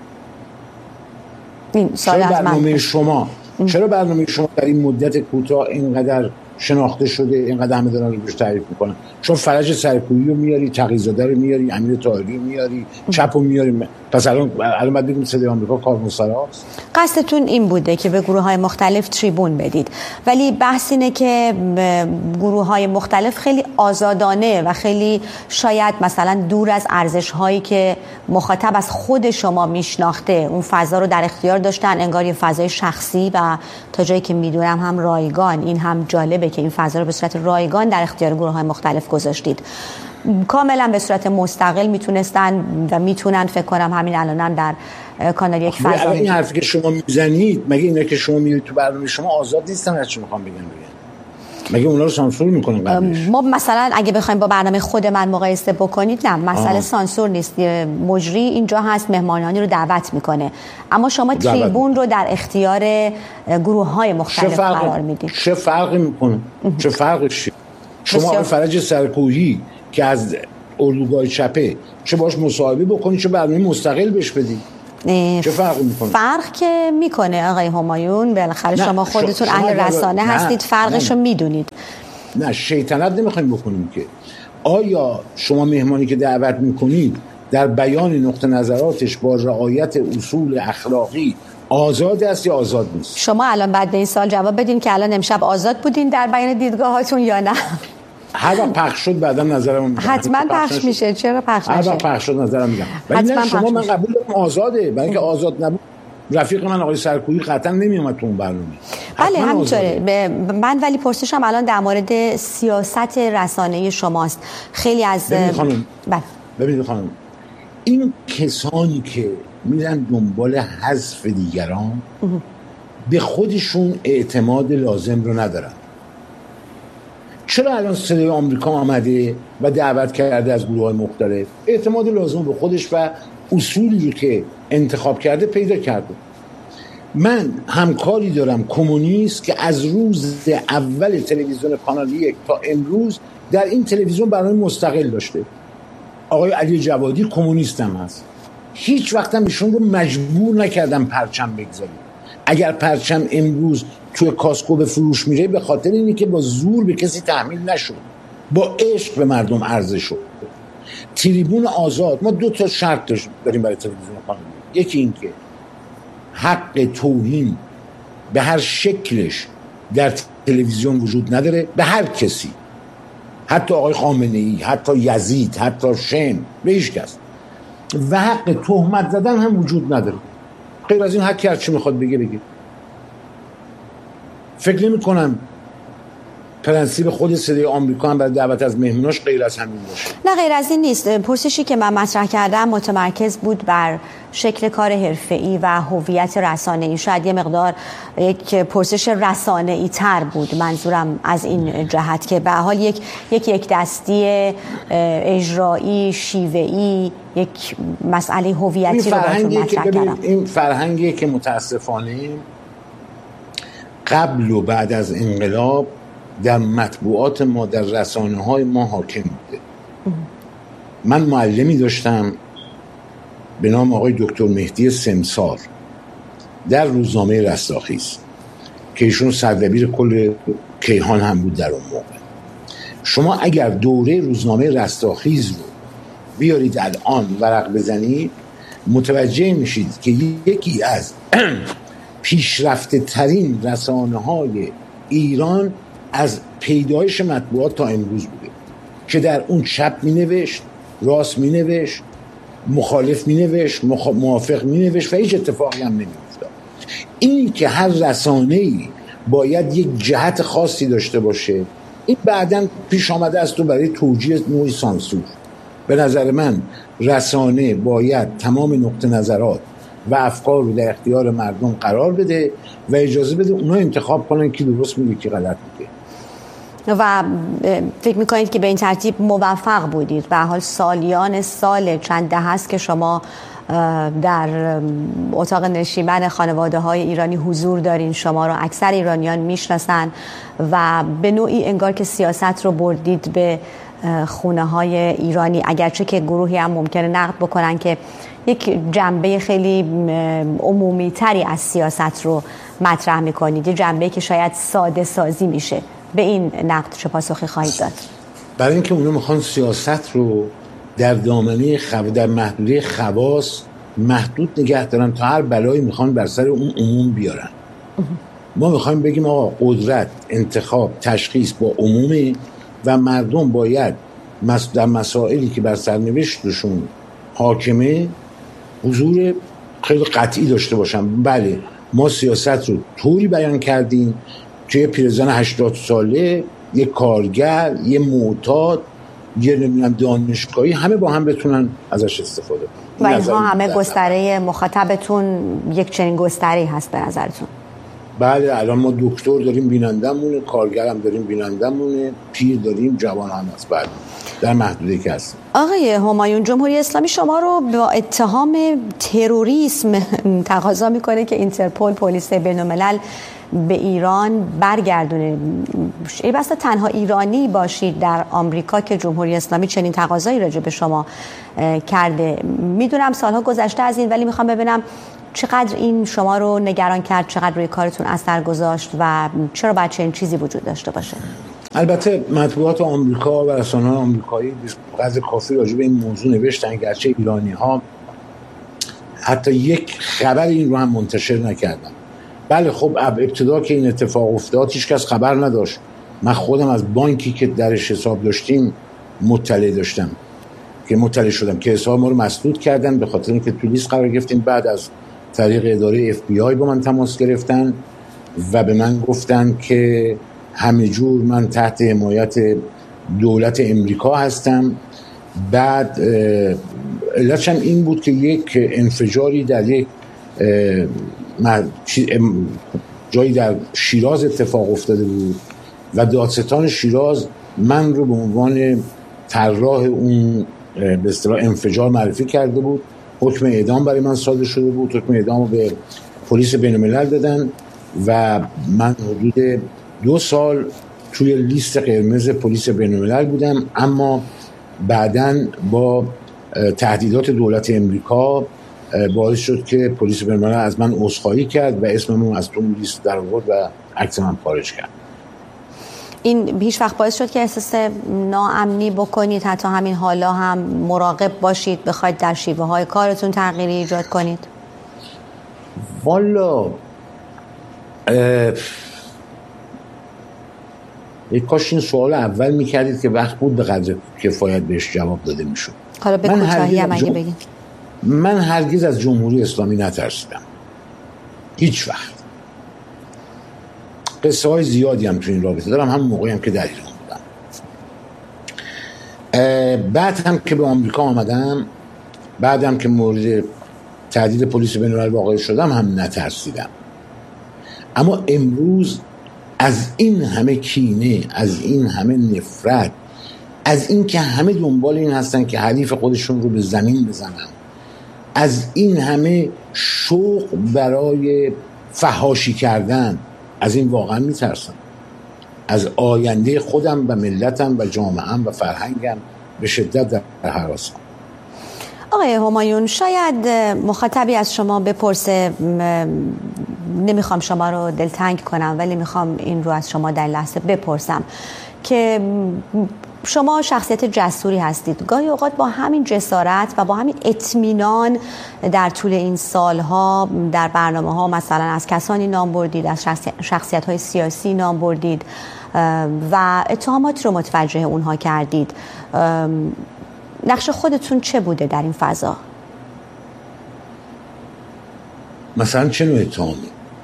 این سوال از من. چرا برنامه شما در این مدت کوتاه اینقدر شناخته شده، اینقدر همه دارن روش تعریف میکنن؟ چون فرج سرکویی رو میاری، تقی‌زاده رو میاری، امیر طاهری رو میاری، چپ رو میاری، پس الان بعد بگیم صدای آمریکا کاروانسراست. قصدتون این بوده که به گروه‌های مختلف تریبون بدید، ولی بحث اینه که گروه‌های مختلف خیلی آزادانه و خیلی شاید مثلا دور از ارزش‌هایی که مخاطب از خود شما میشناخته، اون فضا رو در اختیار داشتن، انگار یه فضای شخصی و تا جایی که میدونم هم رایگان. این هم جالبه که این فضا رو به صورت رایگان در اختیار گروه‌های مختلف گذاشتید. کاملا به صورت مستقل میتونستن و میتونن، فکر کنم همین الانن در کانال 1 فضا. این حرفی که شما میزنید، مگه اینا که شما میگید تو برنامه شما آزاد نیستن؟ از چی میخوام بگم؟ مگه اونا رو سانسور میکنن قبلش؟ ما مثلا اگه بخوایم با برنامه خود من مقایسه بکنید، نه مسئله سانسور نیست. مجری اینجا هست، مهمانانی رو دعوت میکنه، اما شما تریبون رو در اختیار گروه‌های مختلف قرار میدید. چه فرقی میکنه؟ چه فرقی؟ شما فرج سرکویی که از اردوگاه چپه، چه باش مصاحبه بکنی چه برنامه مستقل بهش بدی. چه فرقی میکنه؟ فرق که میکنه آقای همایون، بالاخره شما خودتون اهل رسانه هستید، فرقشو میدونید. نه شیطنت نمیخوایم بکنیم که. آیا شما مهمانی که دعوت میکنید در بیان نقطه نظراتش با رعایت اصول اخلاقی آزاد است یا آزاد نیست؟ شما الان بعد این سال جواب بدین که الان امشب آزاد بودین در بیان دیدگاهاتون یا نه؟ هر وقت پخش شد بعدا نظرم میگم. حتما پخش میشه. چرا پخش نشه؟ هر وقت پخش شد نظرم میگم. ولی شما من قبول دارم آزاده، برای اینکه آزاد نبود رفیق من آقای سرکویی قطعا نمیومد تو اون برنامه. بله همینطوره. من ولی پرسشم الان در مورد سیاست رسانه‌ای شماست. خیلی از ببینید خانم، این کسانی که میرن دنبال حذف دیگران به خودشون اعتماد لازم رو ندارن. چرا الان صدای آمریکا آمده و دعوت کرده از گروه‌های مختلف؟ اعتماد لازم به خودش و اصولی رو که انتخاب کرده پیدا کرده. من همکاری دارم کمونیست که از روز اول تلویزیون کانال 1 تا امروز در این تلویزیون برنامه مستقل داشته. آقای علی جوادی کمونیست هم هست. هیچ وقت هم ایشون رو مجبور نکردم پرچم بگذاریم. اگر پرچم امروز توی کاسکو به فروش میره به خاطر اینه که با زور به کسی تحمیل نشد، با عشق به مردم عرضه شد. تریبون آزاد، ما 2 تا شرط داریم برای تلویزیون کانال. یکی این که حق توهین به هر شکلش در تلویزیون وجود نداره به هر کسی، حتی آقای خامنه‌ای، حتی یزید، حتی شم، به هیچ کس. و حق تهمت زدن هم وجود نداره. غیر از این حق هر چی میخواد بگه. فکر نمی کنم پرنسیب خود صدای آمریکا هم برای دعوت از مهموناش غیر از همین باشه. نه غیر از این نیست. پرسشی که من مطرح کردم متمرکز بود بر شکل کار حرفه‌ای و هویت رسانه‌ای. شاید یه مقدار یک پرسش رسانه‌ای تر بود. منظورم از این جهت که به حال یک دستی اجرایی شیوه‌ای، یک مسئله هویتی رو براتون مطرح کردم. این فرهنگی که متاسفانه قبل و بعد از انقلاب در مطبوعات ما، در رسانه‌های ما حاکم بوده. من معلمی داشتم به نام آقای دکتر مهدی سمسار در روزنامه رستاخیز که ایشون سردبیر کل کیهان هم بود در اون موقع. شما اگر دوره روزنامه رستاخیز رو بیارید الان ورق بزنید متوجه میشید که یکی از پیشرفته ترین رسانه‌های ایران از پیدایش مطبوعات تا امروز بوده که در اون چپ مینوشت، راست مینوشت، مخالف مینوشت، موافق مینوشت و هیچ اتفاقی هم نمیافتاد. این که هر رسانه‌ای باید یک جهت خاصی داشته باشه، این بعداً پیش آمده است و برای توجیه نوعی سانسور. به نظر من رسانه باید تمام نقطه نظرات و افکار رو در اختیار مردم قرار بده و اجازه بده اونا انتخاب کنن کی درست میگه کی غلط میگه. و فکر میکنید که به این ترتیب موفق بودید؟ به حال سالیان سال چند دهه است که شما در اتاق نشیمن خانواده های ایرانی حضور دارین، شما رو اکثر ایرانیان میشناسن و به نوعی انگار که سیاست رو بردید به خونه های ایرانی، اگرچه که گروهی هم ممکنه نقد بکنن که یک جنبه خیلی عمومی تری از سیاست رو مطرح میکنید، یه جنبه که شاید ساده سازی میشه. به این نقد چه پاسخی خواهید داد؟ برای اینکه اونا میخوان سیاست رو در دامنه در محدوده خواص محدود نگه دارن تا هر بلایی میخوان بر سر اون عموم بیارن. ما میخوایم بگیم آقا قدرت انتخاب تشخیص با عمومه و مردم باید در مسائلی که بر سرنوشتشون حاکمه حضور خیلی قطعی داشته باشن. بله ما سیاست رو طوری بیان کردیم که یه پیرزن 80 ساله، یه کارگر، یه معتاد، یه نمیدونم دانشگاهی همه با هم بتونن ازش استفاده کنن. و اینها همه گستره مخاطبتون یک چنین گستره هست به نظرتون؟ بله الان ما دکتر داریم بینندمونه، کارگر هم داریم بینندمونه، پیر داریم، جوان هم هست. بله در محدوده که هست. آقای همایون، جمهوری اسلامی شما رو با اتهام تروریسم تقاضا میکنه که اینترپل، پلیس بین‌الملل به ایران برگردونه. ای بسا تنها ایرانی باشید در آمریکا که جمهوری اسلامی چنین تقاضایی راجع به شما کرده. میدونم سالها گذشته از این، ولی میخوام ببینم چقدر این شما رو نگران کرد، چقدر روی کارتون اثر گذاشت و چرا باید چنین چیزی وجود داشته باشه؟ البته مطبوعات آمریکا و رسانه‌های آمریکایی قدر کافی راجع به این موضوع نوشتن، گرچه ایرانی‌ها حتی یک خبر این رو هم منتشر نکردن. بله خب ابتدا که این اتفاق افتاد هیچ کس خبر نداشت. من خودم از بانکی که درش حساب داشتیم مطلع شدم که حساب ما رو مسدود کردن به خاطر اینکه تو لیست قرار گرفتیم. بعد از طریق اداره FBI با من تماس گرفتن و به من گفتن که همه جور من تحت حمایت دولت امریکا هستم. بعد علتش هم این بود که یک انفجاری در یک جایی در شیراز اتفاق افتاده بود و دادستان شیراز من رو به عنوان طراح اون به اصطلاح انفجار معرفی کرده بود. حکم اعدام برای من صادر شده بود. حکم اعدام رو به پلیس بین‌الملل دادن و من حدود 2 سال توی لیست قرمز پلیس بین‌الملل بودم، اما بعداً با تهدیدات دولت امریکا باعث شد که پلیس بین‌الملل از من عذرخواهی کرد و اسمم از اون لیست در آورد و عکس من خارج کرد. این هیچ وقت باعث شد که احساس ناامنی بکنید، حتی همین حالا هم مراقب باشید، بخواید در شیوه های کارتون تغییری ایجاد کنید؟ والا یک کاش این سوال اول میکردید که وقت بود به قدر کفایت بهش جواب داده میشد. حالا به کوتاهی هم اگه بگید. من هرگز از جمهوری اسلامی نترسیدم، هیچ وقت. قصه های زیادی هم تو این رابطه دارم، همون موقعی هم که در ایران بودم. بعد هم که به آمریکا آمدم، بعد هم که مورد تهدید پلیس بین‌الملل واقع شدم هم نترسیدم. اما امروز از این همه کینه، از این همه نفرت، از این که همه دنبال این هستن که حریف خودشون رو به زمین بزنن، از این همه شوق برای فحاشی کردن، از این واقعا میترسم. از آینده خودم و ملتم و جامعه‌ام و فرهنگم به شدت در هراسم. آقای همایون، شاید مخاطبی از شما بپرسه، نمیخوام شما رو دلتنگ کنم ولی میخوام این رو از شما در لحظه بپرسم که شما شخصیت جسوری هستید. گاهی اوقات با همین جسارت و با همین اطمینان در طول این سالها در برنامه‌ها مثلا از کسانی نام بردید، از شخصیت‌های سیاسی نام بردید و اتهامات رو متوجه اونها کردید. نقش خودتون چه بوده در این فضا؟ مثلا چه نوع اتهامی؟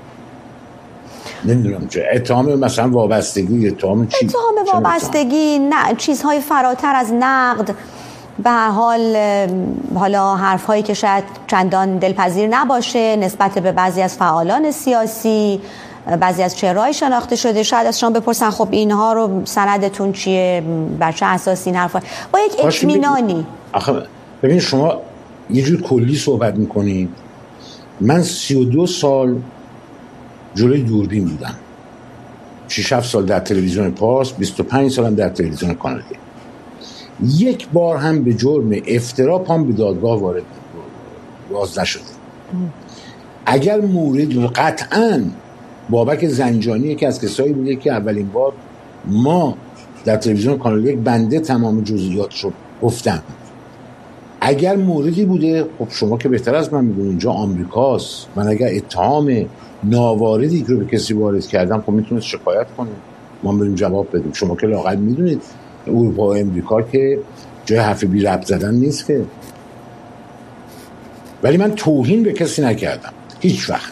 نمیدونم چه اتهام، مثلا وابستگی، اتهام چی؟ اتهام وابستگی، نه چیزهای فراتر از نقد، به هر حال حالا حرفهایی که شاید چندان دلپذیر نباشه نسبت به بعضی از فعالان سیاسی، بعضی از چهره‌های شناخته شده. شاید از شما بپرسن خب اینها رو سندتون چیه، بر چه اساس این حرفا، با یک اطمینانی. آخه ببین شما یه جور کلی صحبت میکنید. من 32 سال جلوی دوربین بودم، 6-7 سال در تلویزیون پارس، 25 سالم در تلویزیون کانال. یک بار هم به جرم افترا پام به دادگاه وارد نشده. اگر مورد قطعاً بابک زنجانی که از کسایی بوده که اولین بار ما در تلویزیون کانال 1 بنده تمام جزئیاتش رو گفتم. اگر موردی بوده، خب شما که بهتر از من میدونید اینجا آمریکاست. من اگر اتهام ناواردی که رو به کسی وارد کردم خب میتونید شکایت کنید، ما بریم جواب بدیم. شما که لااقل میدونید اروپا و امریکا که جای حرف بی ربط زدن نیست که. ولی من توهین به کسی نکردم هیچ وقت.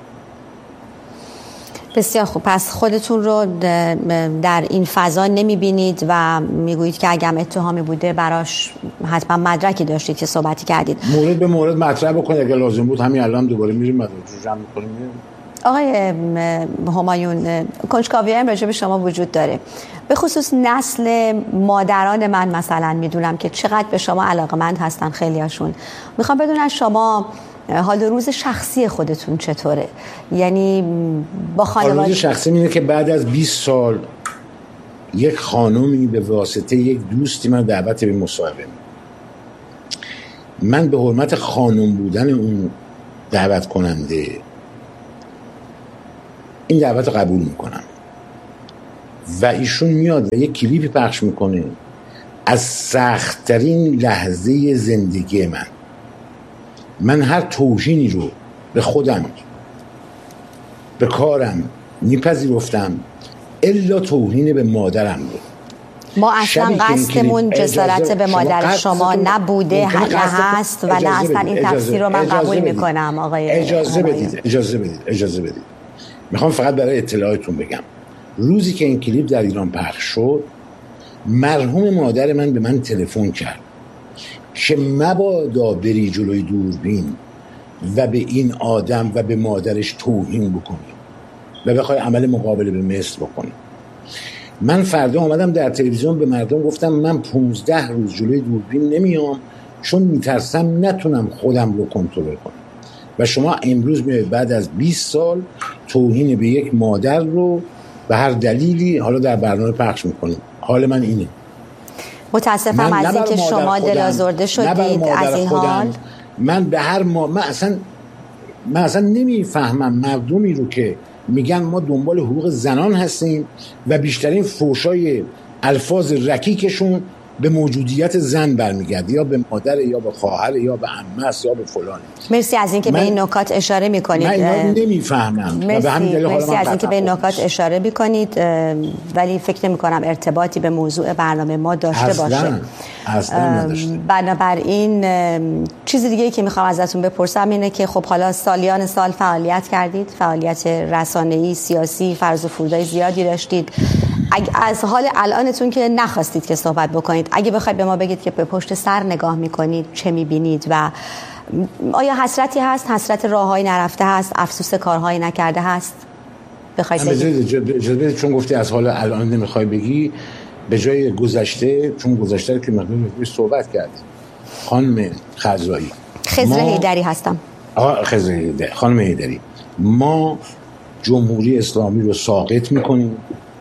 بسیار خوب. پس خودتون رو در این فضا نمیبینید و میگویید که اگه اتهامی بوده براش حتما مدرکی داشتید که صحبتی کردید. مورد به مورد مطرح بکنید، اگه لازم بود همین الان دوباره میریم مدرک رو جمع می‌کنیم. آقای همایون، کنجکاوی هم راجع به شما وجود داره، به خصوص نسل مادران من مثلا میدونم که چقدر به شما علاقمند هستن خیلیاشون. میخوام بدونم شما حال روز شخصی خودتون چطوره؟ یعنی با خانواده حال روز شخصی اینه که بعد از 20 سال یک خانومی به واسطه یک دوستی من دعوت به مصاحبه، من به حرمت خانم بودن اون دعوت کننده این دعوت قبول میکنم و ایشون میاد و یک کلیپی پخش میکنه از سخت‌ترین لحظه زندگی من هر توهینی رو به خودم به کارم میپذیرفتم الا توهین به مادرم رو. ما اصلا قصدمون جسارت به مادر شما نبوده، نه هست و نه اصلا این تفسیر رو من قبول میکنم. آقای اجازه بدید میخوام فقط برای اطلاعاتتون بگم روزی که این کلیپ در ایران پخش شد مرحوم مادر من به من تلفن کرد که مبادا بری جلوی دوربین و به این آدم و به مادرش توهین بکنی و بخوای عمل مقابله به مثل بکنی. من فردا آمدم در تلویزیون به مردم گفتم من 15 روز جلوی دوربین نمیام چون میترسم نتونم خودم رو کنترل کنم و شما امروز میایید بعد از 20 سال توهین به یک مادر رو به هر دلیلی حالا در برنامه پخش میکنیم. حال من اینه. متاسفم از اینکه شما دل‌آزرده شدید از این حال. من به هر من اصلا نمیفهمم مردمی رو که میگن ما دنبال حقوق زنان هستیم و بیشترین فحشای الفاظ رکیکشون به موجودیت زن برمیگرده، یا به مادر یا به خواهر یا به عمه یا به فلان. مرسی از اینکه به این نکات اشاره میکنید. من اینا نمیفهمم. مرسی از اینکه به این نکات اشاره میکنید، ولی فکر نمیکنم ارتباطی به موضوع برنامه ما داشته باشه. اصلا نداشته. بنابراین چیز دیگه‌ای که میخوام ازتون بپرسم اینه که خب حالا سالیان سال فعالیت کردید، فعالیت رسانه‌ای، سیاسی، فرض و فرودای زیادی داشتید. از حال الانتون که نخواستید که صحبت بکنید، اگه بخواید به ما بگید که به پشت سر نگاه میکنید چه میبینید و آیا حسرتی هست، حسرت راههایی نرفته هست، افسوس کارهایی نکرده هست؟ بخواید بگید. چون گفتی از حال الان نمیخوای بگی، به جای گذشته، چون گذشته که مقدم صحبت کرد خانم خضرایی، خضر حیدری هستم. خانم حیدری، ما جمهوری اسلامی رو ساقط میکنیم،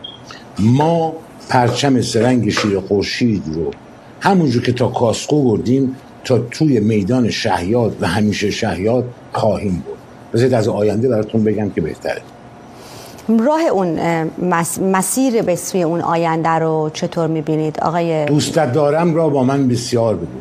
ما پرچم سرنگ شیر خورشید رو همونجور که تا کاسکو بردیم تا توی میدان شهیاد و همیشه شهیاد خواهیم بود. بذارید از آینده براتون بگم که بهتره. راه اون مسیر به سوی اون آینده رو چطور میبینید آقای؟ دوستت دارم را با من بسیار بگو.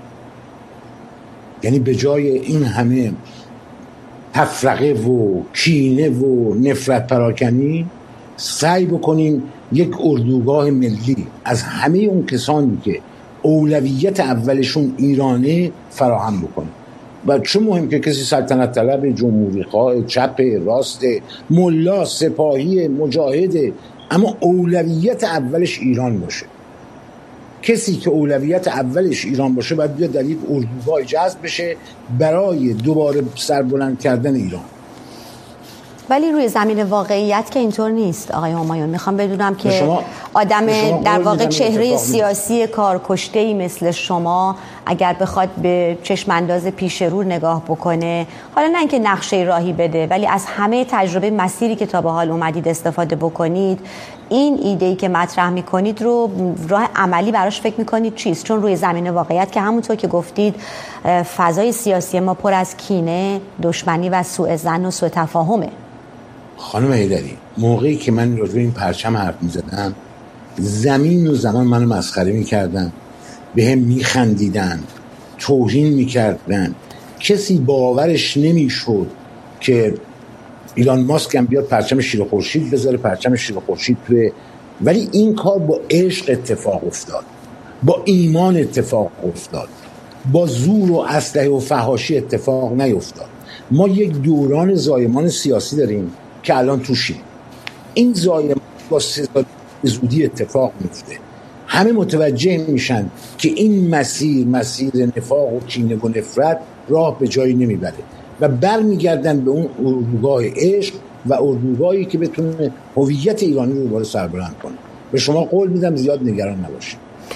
یعنی به جای این همه تفرقه و کینه و نفرت پراکنی سعی بکنیم یک اردوگاه ملی از همه اون کسانی که اولویت اولشون ایرانه فراهم بکنیم. و چون مهم که کسی سلطنت طلب، جمهوری خواه، چپ، راست، ملا، سپاهی، مجاهد، اما اولویت اولش ایران باشه. کسی که اولویت اولش ایران باشه باید بیاد در یک اردوگاه جذب بشه برای دوباره سربلند کردن ایران. ولی روی زمین واقعیت که اینطور نیست آقای همایون. میخوام بدونم که آدم در واقع چهره سیاسی کارکشته‌ای مثل شما اگر بخواد به چشم انداز پیش رو نگاه بکنه، حالا نه اینکه نقشه راهی بده، ولی از همه تجربه مسیری که تا به حال اومدید استفاده بکنید، این ایده‌ای که مطرح میکنید رو راه عملی براش فکر میکنید چیست؟ چون روی زمین واقعیت که همونطور که گفتید فضای سیاسی ما پر از کینه، دشمنی و سوء ظن و سوء تفاهمه. خانم حیدری، موقعی که من راجع به این پرچم حرف می‌زدم، زمین و زمان منو مسخره می‌کردن، بهم می‌خندیدن، توهین می‌کردن. کسی باورش نمی‌شد که ایلان ماسک هم بیاد پرچم شیر خورشید بذاره، پرچم شیر خورشید توی، ولی این کار با عشق اتفاق افتاد، با ایمان اتفاق افتاد، با زور و اسلحه و فحاشی اتفاق نیفتاد. ما یک دوران زایمان سیاسی داریم که الان توشیم. این زایمان با زودی اتفاق میفته. همه متوجه میشن که این مسیر نفاق و کینه و نفرت راه به جایی نمیبره و برمیگردن به اون اردوگاه عشق و اردوگاهی که بتونه هویت ایرانی رو دوباره سربلند کنه. به شما قول میدم زیاد نگران نباشید.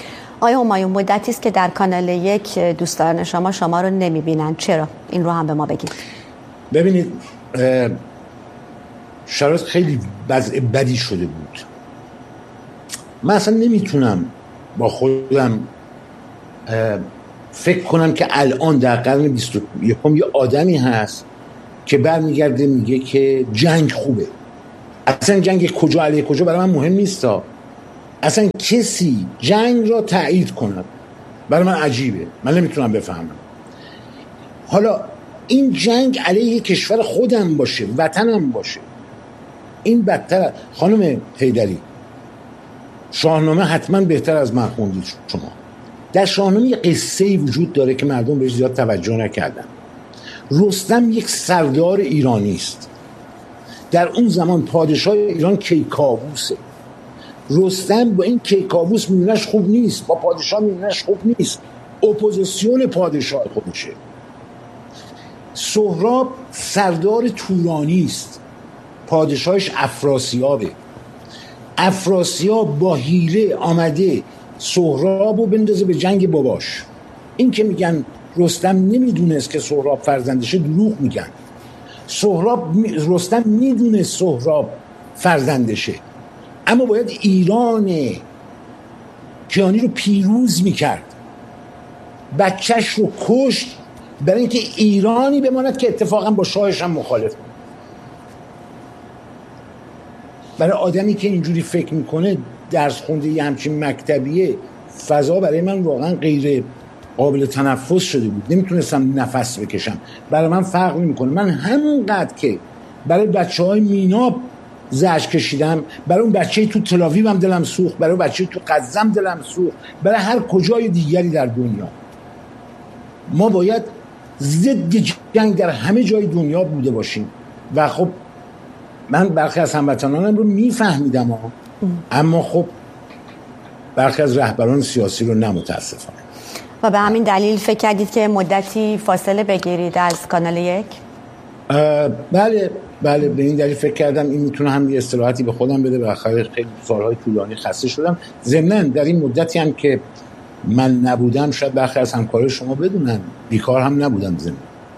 آیا همایون مدتی است که در کانال 1 دوستان شما رو نمیبینن، چرا؟ این رو هم به ما بگید. ببینید شرایط خیلی بدی شده بود. من اصلا نمیتونم با خودم فکر کنم که الان در قرن 21 یه آدمی هست که برمیگرده میگه که جنگ خوبه. اصلا جنگ کجا علیه کجا برای من مهم نیست. اصلا کسی جنگ را تایید کند برای من عجیبه. من نمیتونم بفهمم. حالا این جنگ علیه کشور خودم باشه، وطنم باشه، این بدتر. خانم حیدری، شاهنامه حتما بهتر از من خوندید شما. در شاهنامه یه قصه‌ای وجود داره که مردم بهش زیاد توجه نکردن. رستم یک سردار ایرانی است. در اون زمان پادشاه ایران کیکاووسه. رستم با این کیکاووس میونش خوب نیست، با پادشاه میونش خوب نیست، اپوزیسیون پادشاه خودشه. سهراب سردار تورانی است، پادشاهش افراسیابه. افراسیاب با حیله آمده سهرابو بندازه به جنگ باباش. این که میگن رستم نمیدونست که سهراب فرزندشه دروغ میگن. رستم میدونه سهراب فرزندشه، اما باید ایران کیانی رو پیروز میکرد، بچهش رو کشت برای اینکه ایرانی بماند که اتفاقا با شاهش هم مخالف بود. برای آدمی که اینجوری فکر میکنه، درس خونده یه همچین مکتبیه، فضا برای من واقعا غیر قابل تنفس شده بود. نمیتونستم نفس بکشم. برای من فرق نمیکنه. من همونقدر که برای بچه‌های میناب زجر کشیدم، برای اون بچه‌ای تو تل‌آویو هم دلم سوخت، برای بچه‌ای تو غزه دلم سوخت، برای هر کجای دیگری در دنیا. ما باید ضد جنگ در همه جای دنیا بوده باشیم. و خب من برخی از هموطنانم رو میفهمیدم، اما خب برخی از رهبران سیاسی رو نه، متاسفانه. و به همین دلیل فکر کردید که مدتی فاصله بگیرید از کانال 1؟ بله به این دلیل فکر کردم این میتونه هم یه استراحتی به خودم بده. بالاخره خیلی سالهای طولانی خسته شدم. ضمناً در این مدتی هم که من نبودم، شاید برخی از همکارای شما بدونن، بیکار هم نبودم. ضمناً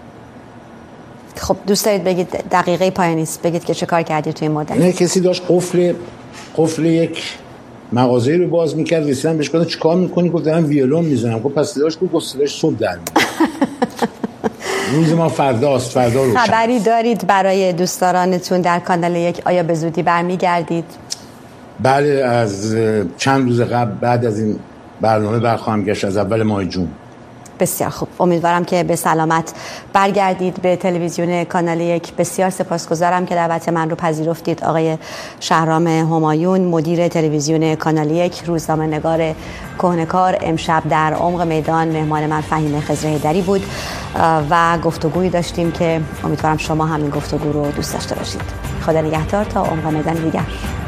خب دوست دارید بگید، دقیقه پایانی است، بگید که چه کار کردید توی این مدت؟ نه، کسی داشت قفل یک مغازه رو باز میکرد، رسیدم بهش گفتم چیکار میکنی؟ گفت دارم ویولون میزنم. گفت پس صداش کو؟ گفت صداش صبح در میاد. روز ما فرداست، فردا روشن. خبری دارید برای دوستدارانتون در کانال 1؟ آیا به زودی برمیگردید؟ بله، از چند روز قبل بعد از این برنامه برخواهم گشت، از اول ماه جون. بسیار خوب، امیدوارم که به سلامت برگردید به تلویزیون کانال 1. بسیار سپاسگزارم که دعوت من رو پذیرفتید آقای شهرام همایون، مدیر تلویزیون کانال 1، روزنامه‌نگار کهنه‌کار. امشب در عمق میدان مهمان من فهیمه خضر حیدری بود و گفتگویی داشتیم که امیدوارم شما همین گفتگو رو دوست داشته باشید. خدا نگهدار تا عمق میدان دیگر.